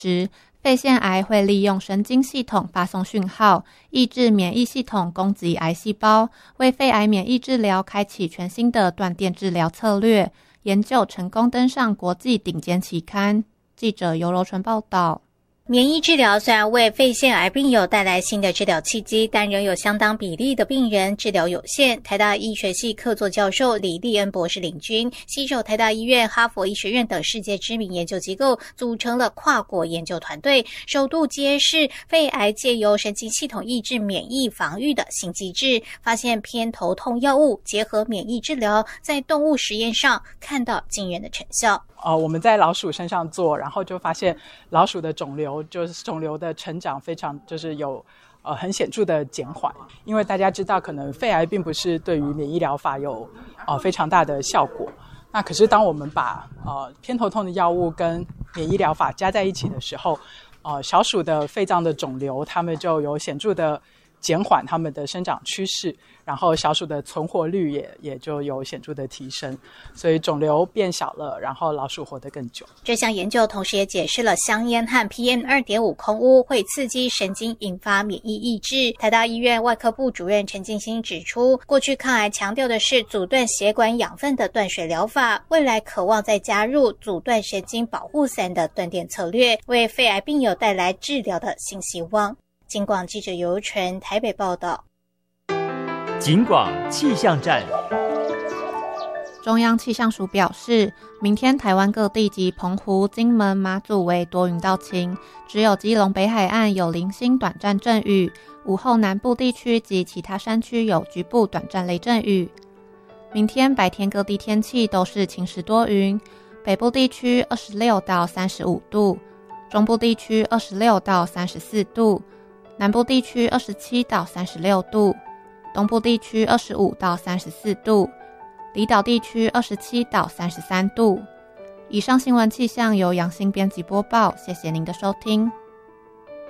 时，肺腺癌会利用神经系统发送讯号，抑制免疫系统攻击癌细胞，为肺癌免疫治疗开启全新的断电治疗策略。研究成功登上国际顶尖期刊。记者尤柔纯报道。 免疫治疗虽然为肺腺癌病友带来新的治疗契机，但仍有相当比例的病人治疗有限。台大医学系客座教授李立恩博士领军，携手台大医院、哈佛医学院等世界知名研究机构，组成了跨国研究团队，首度揭示肺癌借由神经系统抑制免疫防御的新机制，发现偏头痛药物结合免疫治疗，在动物实验上看到惊人的成效。 我们在老鼠身上做，然后就发现老鼠的肿瘤的成长非常有很显著的减缓。因为大家知道可能肺癌并不是对于免疫疗法有非常大的效果，那可是当我们把偏头痛的药物跟免疫疗法加在一起的时候，小鼠的肺脏的肿瘤它们就有显著的减缓它们的生长趋势，然后小鼠的存活率也就有显著的提升，所以肿瘤变小了，然后老鼠活得更久。 这项研究同时也解释了香烟和 PM2.5 空污会刺激神经，引发免疫抑制。台大医院外科部主任陈进兴指出，过去抗癌强调的是阻断血管养分的断水疗法，未来渴望再加入阻断神经保护伞的断电策略，为肺癌病友带来治疗的新希望。警广记者尤纯台北报道。 警广气象站。 中央气象署表示，明天台湾各地及澎湖、金门、马祖为多云到晴，只有基隆北海岸有零星短暂阵雨，午后南部地区及其他山区有局部短暂雷阵雨。明天白天各地天气都是晴时多云，北部地区26到35度，中部地区26到34度，南部地区27到36度，东部地区25到34度，离岛地区27到33度。以上新闻气象由杨欣编辑播报，谢谢您的收听。